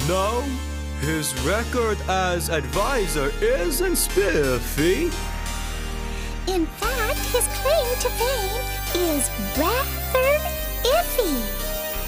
No, his record as advisor isn't spiffy. In fact, his claim to fame is